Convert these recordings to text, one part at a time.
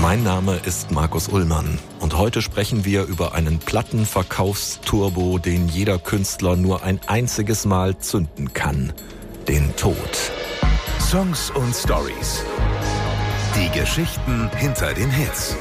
Mein Name ist Markus Ullmann und heute sprechen wir über einen Plattenverkaufsturbo, den jeder Künstler nur ein einziges Mal zünden kann: den Tod. Songs und Stories. Die Geschichten hinter den Hits.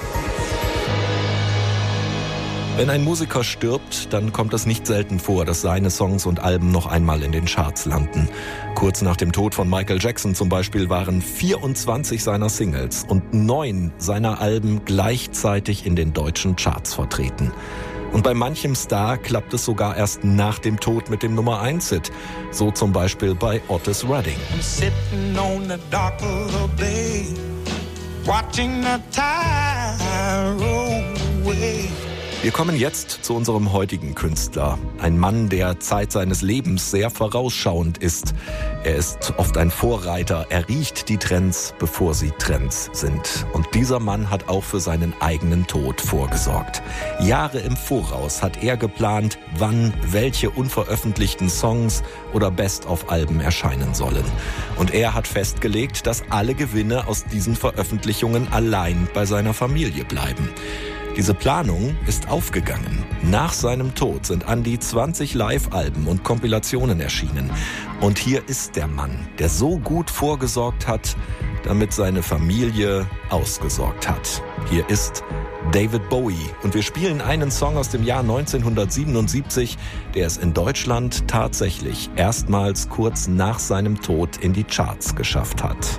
Wenn ein Musiker stirbt, dann kommt es nicht selten vor, dass seine Songs und Alben noch einmal in den Charts landen. Kurz nach dem Tod von Michael Jackson zum Beispiel waren 24 seiner Singles und 9 seiner Alben gleichzeitig in den deutschen Charts vertreten. Und bei manchem Star klappt es sogar erst nach dem Tod mit dem Nummer 1-Hit. So zum Beispiel bei Otis Redding. I'm sitting on the dock of the bay, watching the tide roll away. Wir kommen jetzt zu unserem heutigen Künstler. Ein Mann, der Zeit seines Lebens sehr vorausschauend ist. Er ist oft ein Vorreiter. Er riecht die Trends, bevor sie Trends sind. Und dieser Mann hat auch für seinen eigenen Tod vorgesorgt. Jahre im Voraus hat er geplant, wann welche unveröffentlichten Songs oder Best-of-Alben erscheinen sollen. Und er hat festgelegt, dass alle Gewinne aus diesen Veröffentlichungen allein bei seiner Familie bleiben. Diese Planung ist aufgegangen. Nach seinem Tod sind an die 20 Live-Alben und Kompilationen erschienen. Und hier ist der Mann, der so gut vorgesorgt hat, damit seine Familie ausgesorgt hat. Hier ist David Bowie und wir spielen einen Song aus dem Jahr 1977, der es in Deutschland tatsächlich erstmals kurz nach seinem Tod in die Charts geschafft hat.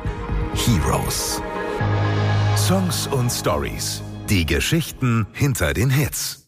Heroes. Songs und Stories. Die Geschichten hinter den Hits.